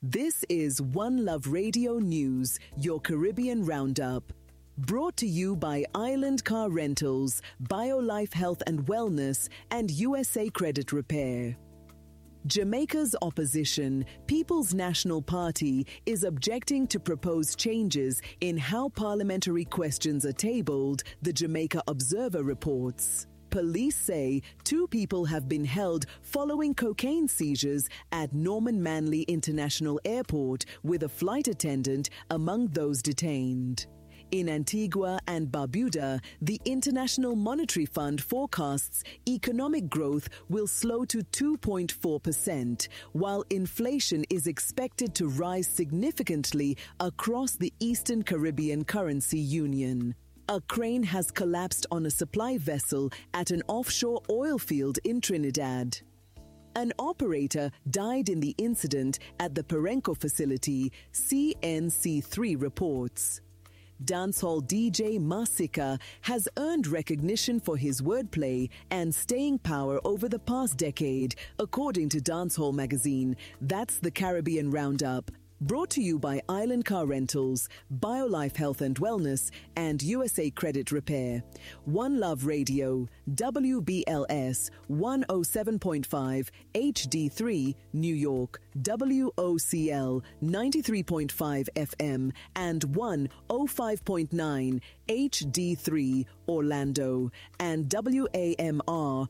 This is One Love Radio News, your Caribbean Roundup. Brought to you by Island Car Rentals, BioLife Health and Wellness, and USA Credit Repair. Jamaica's opposition, People's National Party, is objecting to proposed changes in how parliamentary questions are tabled, the Jamaica Observer reports. Police say 2 people have been held following cocaine seizures at Norman Manley International Airport, with a flight attendant among those detained. In Antigua and Barbuda, the International Monetary Fund forecasts economic growth will slow to 2.4%, while inflation is expected to rise significantly across the Eastern Caribbean Currency Union. A crane has collapsed on a supply vessel at an offshore oil field in Trinidad. An operator died in the incident at the Perenco facility, CNC3 reports. Dancehall DJ Masika has earned recognition for his wordplay and staying power over the past decade, according to Dancehall magazine. That's the Caribbean Roundup. Brought to you by Island Car Rentals, BioLife Health and Wellness, and USA Credit Repair. One Love Radio, WBLS 107.5 HD3, New York, WOCL 93.5 FM, and 105.9 HD3, Orlando, and WAMR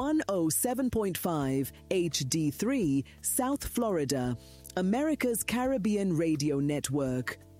107.5 HD3, South Florida. America's Caribbean Radio Network.